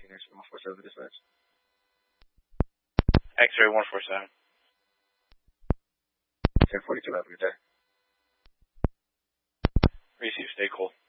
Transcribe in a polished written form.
X-ray 147 dispatch. X-ray 147. 1042, have a good day. Receive, stay cool.